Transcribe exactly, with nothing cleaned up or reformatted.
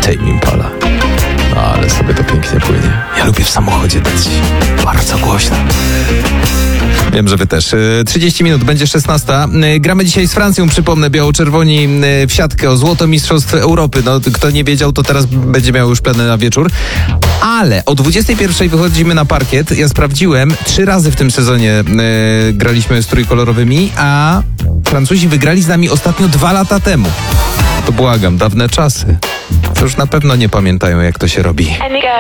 Tame Impala. No, ale sobie to pięknie płynie. Ja lubię w samochodzie dać bardzo głośno. Wiem, że wy też. trzydzieści minut, będzie szesnasta. Gramy dzisiaj z Francją, przypomnę, biało-czerwoni w siatkę o złoto Mistrzostw Europy. No, kto nie wiedział, to teraz będzie miał już plany na wieczór. Ale o dwudziestej pierwszej wychodzimy na parkiet. Ja sprawdziłem, trzy razy w tym sezonie e, graliśmy z trójkolorowymi, a Francuzi wygrali z nami ostatnio dwa lata temu. To błagam, dawne czasy. To już na pewno nie pamiętają, jak to się robi.